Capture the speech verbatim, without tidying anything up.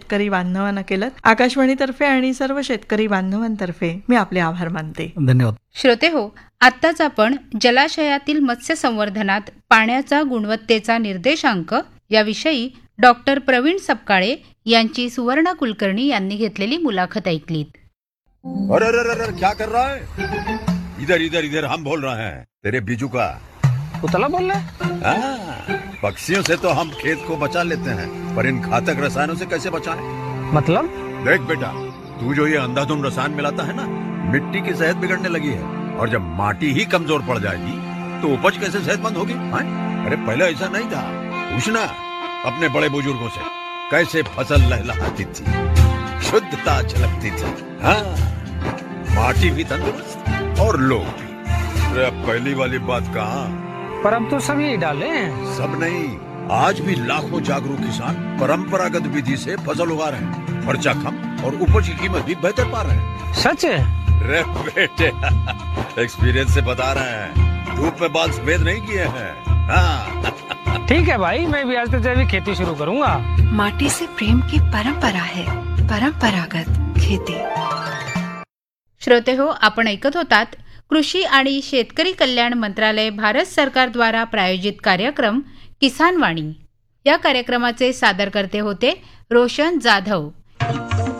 शेतकरी बांधवांना केलं. आकाशवाणीतर्फे आणि सर्व शेतकरी बांधवांतर्फे मी आपले आभार मानते. धन्यवाद. श्रोते हो, आत्ताच आपण जलाशयातील मत्स्य संवर्धनात पाण्याचा गुणवत्तेचा निर्देशांक याविषयी डॉक्टर प्रवीण सपकाळे यांची सुवर्णा कुलकर्णी यांनी घेतलेली मुलाखत ऐकलीत. अरे अरे अरे क्या कर रहा है? इधर इधर इधर हम बोल रहे हैं तेरे बीजू का. उतला बोल रहा है? पक्षियों से तो हम खेत को बचा लेते हैं, पर इन घातक रसायनों से कैसे बचाएं? मतलब? देख बेटा, तू जो ये अंधाधुंध रसायन मिलाता है ना, मिट्टी की सेहत बिगड़ने लगी है. और जब माटी ही कमजोर पड़ जाएगी तो उपज कैसे सेहतमंद होगी? अरे पहले ऐसा नहीं था. पूछना अपने बड़े बुजुर्गों से, कैसे फसल लहलहाती थी, शुद्धता झलकती थी. हाँ, माटी भी तंदुरुस्त और लोग भी. अरे पहली वाली बात कहाँ? पर अब तो सब यही डाले हैं. सब नहीं, आज भी लाखों जागरूक किसान परंपरागत विधि से फसल उगा रहे हैं. खर्चा कम और उपज की कीमत भी बेहतर पा रहे हैं. सच है? रे बेटे, एक्सपीरियंस से बता रहे हैं. धूप में बाल सफेद नहीं किए हैं. हाँ. ठीक है भाई, मैं भी आज से जैविक खेती शुरू करूंगा. माटी से प्रेम की परंपरा है परंपरागत खेती. श्रोते हो, आपण ऐकत होतात कृषी आणि शेतकरी कल्याण मंत्रालय भारत सरकार द्वारा प्रायोजित कार्यक्रम किसान वाणी. या कार्यक्रमाचे सादरकर्ते होते रोशन जाधव.